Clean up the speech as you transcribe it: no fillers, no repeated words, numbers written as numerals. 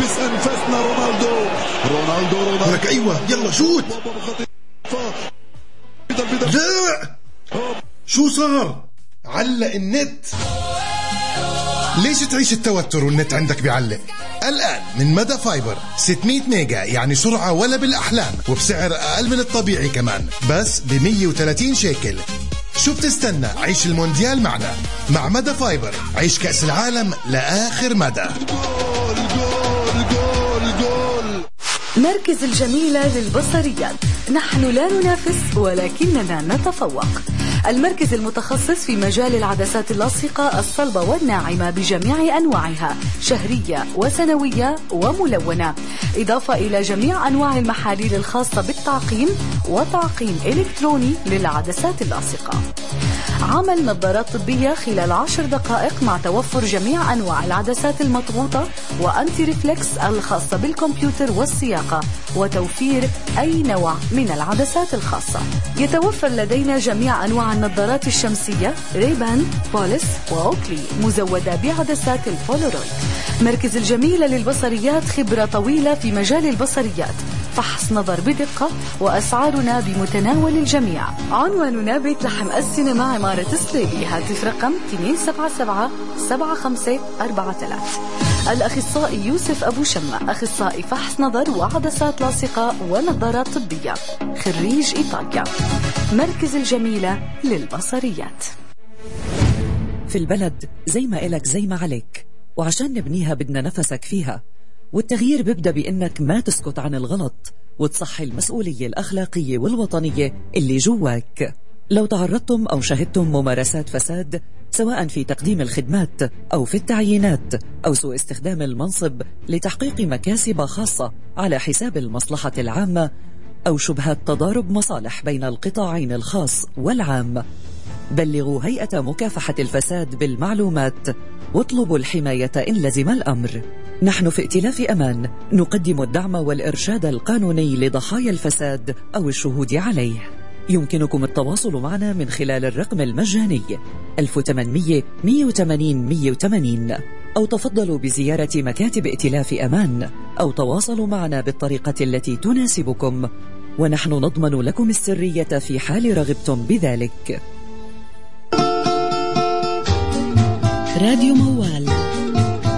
يلبس أنفسنا. رونالدو لك أيوة يلا شوت. لا شو صار؟ علق النت. ليش تعيش التوتر والنت عندك بيعلق؟ الآن من مدى فايبر 600 ميجا، يعني سرعة ولا بالأحلام، وبسعر أقل من الطبيعي كمان، بس ب130 شيكل. شو بتستنى؟ عيش المونديال معنا. مع مدى فايبر عيش كأس العالم لآخر مدى. مركز الجميلة للبصريات. نحن لا ننافس ولكننا نتفوق. المركز المتخصص في مجال العدسات اللاصقة الصلبة والناعمة بجميع أنواعها، شهرية وسنوية وملونة، إضافة إلى جميع أنواع المحاليل الخاصة بالتعقيم وتعقيم إلكتروني للعدسات اللاصقة. عمل نظارات طبية خلال 10 دقائق مع توفر جميع أنواع العدسات المضغوطة وأنتي ريفلكس الخاصة بالكمبيوتر والسياقة، وتوفير أي نوع من العدسات الخاصة. يتوفر لدينا جميع أنواع النظارات الشمسية ريبان، بوليس وأوكلي، مزودة بعدسات البولورويد. مركز الجميلة للبصريات خبرة طويلة في مجال البصريات، فحص نظر بدقة، وأسعارنا بمتناول الجميع. عنواننا بيت لحم السينما، عمارة السليبي. هاتف رقم 277-7543. الأخصائي يوسف أبو شمة، أخصائي فحص نظر وعدسات لاصقة ونظارات طبية، خريج إيطاليا. مركز الجميلة للبصريات. في البلد زي ما إلك زي ما عليك، وعشان نبنيها بدنا نفسك فيها. والتغيير بيبدأ بأنك ما تسكت عن الغلط وتصحي المسؤولية الأخلاقية والوطنية اللي جواك. لو تعرضتم أو شهدتم ممارسات فساد، سواء في تقديم الخدمات أو في التعيينات أو سوء استخدام المنصب لتحقيق مكاسب خاصة على حساب المصلحة العامة، أو شبهات تضارب مصالح بين القطاعين الخاص والعام، بلغوا هيئة مكافحة الفساد بالمعلومات واطلبوا الحماية إن لزم الأمر. نحن في ائتلاف أمان نقدم الدعم والإرشاد القانوني لضحايا الفساد أو الشهود عليه. يمكنكم التواصل معنا من خلال الرقم المجاني 1800-180-180، أو تفضلوا بزيارة مكاتب ائتلاف أمان، أو تواصلوا معنا بالطريقة التي تناسبكم، ونحن نضمن لكم السرية في حال رغبتم بذلك. راديو موال